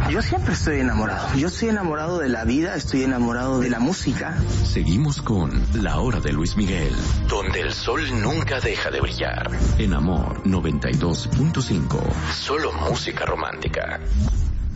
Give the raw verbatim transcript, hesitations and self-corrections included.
Yo siempre estoy enamorado. Yo estoy enamorado de la vida, estoy enamorado de la música. Seguimos con La Hora de Luis Miguel, donde el sol nunca deja de brillar. En Amor noventa y dos punto cinco. Solo música romántica.